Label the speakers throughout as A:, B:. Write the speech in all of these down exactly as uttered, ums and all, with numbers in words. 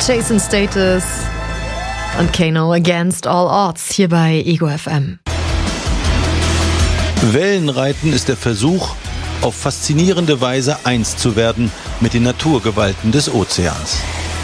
A: Jason Status und Kano Against All Odds hier bei Ego F M.
B: Wellenreiten ist der Versuch, auf faszinierende Weise eins zu werden mit den Naturgewalten des Ozeans.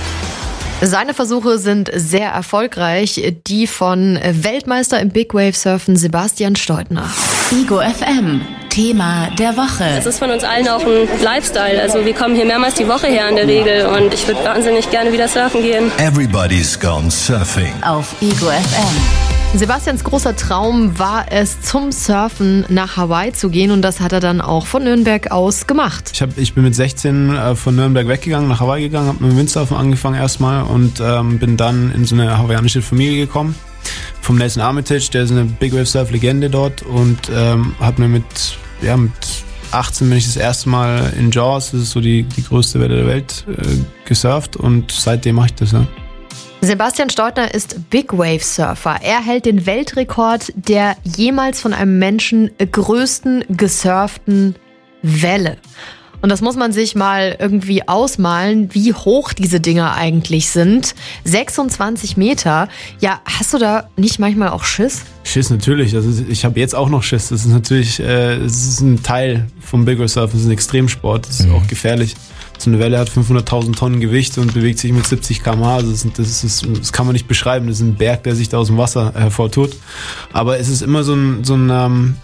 A: Seine Versuche sind sehr erfolgreich, die von Weltmeister im Big Wave Surfen Sebastian Steudtner.
C: Ego F M, Thema der Woche.
D: Es ist von uns allen auch ein Lifestyle. Also wir kommen hier mehrmals die Woche her in der Regel und ich würde wahnsinnig gerne wieder surfen gehen.
E: Everybody's gone surfing.
C: Auf Ego F M.
A: Sebastians großer Traum war es, zum Surfen nach Hawaii zu gehen und das hat er dann auch von Nürnberg aus gemacht.
F: Ich, hab, ich bin mit sechzehn äh, von Nürnberg weggegangen, nach Hawaii gegangen, habe mit dem Windsurfen angefangen erstmal und ähm, bin dann in so eine hawaiianische Familie gekommen. Vom Nelson Armitage, der ist eine Big Wave Surf Legende dort und ähm, hat mir mit, ja, mit achtzehn bin ich das erste Mal in Jaws, das ist so die, die größte Welle der Welt, äh, gesurft und seitdem mache ich das, ja.
A: Sebastian Steudtner ist Big Wave Surfer. Er hält den Weltrekord der jemals von einem Menschen größten gesurften Welle. Und das muss man sich mal irgendwie ausmalen, wie hoch diese Dinger eigentlich sind. sechsundzwanzig Meter. Ja, hast du da nicht manchmal auch Schiss?
F: Schiss natürlich. Also ich habe jetzt auch noch Schiss. Das ist natürlich, äh, es ist ein Teil vom Big Wave Surfen. Das ist ein Extremsport. Das ist mhm. auch gefährlich. So eine Welle hat fünfhunderttausend Tonnen Gewicht und bewegt sich mit siebzig Kilometer pro Stunde. Also das, ist, das kann man nicht beschreiben. Das ist ein Berg, der sich da aus dem Wasser hervortut. Aber es ist immer so ein, so ein ähm,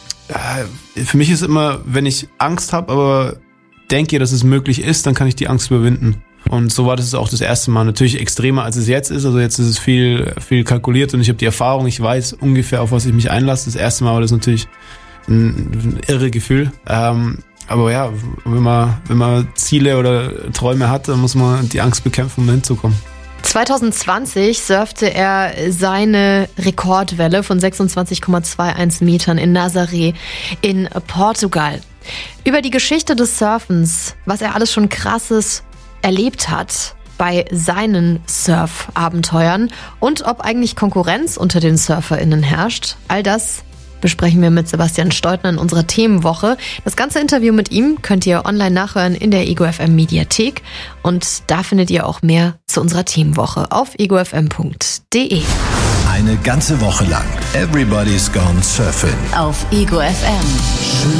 F: äh, für mich ist immer, wenn ich Angst habe, aber denke, dass es möglich ist, dann kann ich die Angst überwinden. Und so war das auch das erste Mal. Natürlich extremer, als es jetzt ist. Also jetzt ist es viel, viel kalkuliert und ich habe die Erfahrung, ich weiß ungefähr, auf was ich mich einlasse. Das erste Mal war das natürlich ein, ein irre Gefühl. Ähm, aber ja, wenn man, wenn man Ziele oder Träume hat, dann muss man die Angst bekämpfen, um da hinzukommen.
A: zwanzig zwanzig surfte er seine Rekordwelle von sechsundzwanzig Komma einundzwanzig Metern in Nazaré in Portugal. Über die Geschichte des Surfens, was er alles schon Krasses erlebt hat bei seinen Surf-Abenteuern und ob eigentlich Konkurrenz unter den SurferInnen herrscht, all das besprechen wir mit Sebastian Steudtner in unserer Themenwoche. Das ganze Interview mit ihm könnt ihr online nachhören in der Ego F M Mediathek und da findet ihr auch mehr zu unserer Themenwoche auf ego f m punkt d e.
E: Eine ganze Woche lang Everybody's gone surfing.
C: Auf Ego F M.